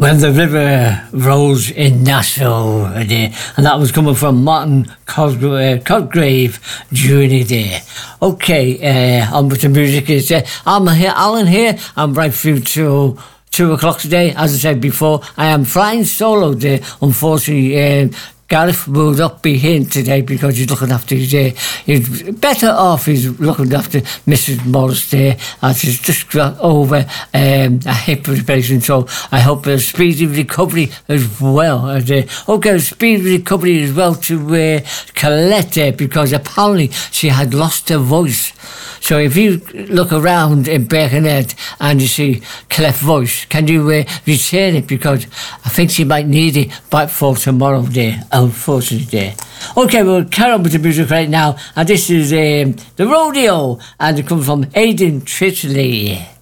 When the River Rose in Nashville there, and that was coming from Martin Cosgrave during the day. Okay, on with the music is I'm here, Alan here. I'm right through to 2 o'clock today. As I said before, I am flying solo there. Unfortunately, Gareth will not be here today because he's looking after he's better off. He's looking after Mrs. Morris there as she's just got over a hip replacement. So I hope a speedy recovery as well. Okay, speedy recovery as well to Colette there, because apparently she had lost her voice. So if you look around in Birkenhead and you see Colette's voice, can you return it? Because I think she might need it back for tomorrow there, unfortunately there. Okay, we'll carry on with the music right now. And this is The Rodeo, and it comes from Aidan Trittley.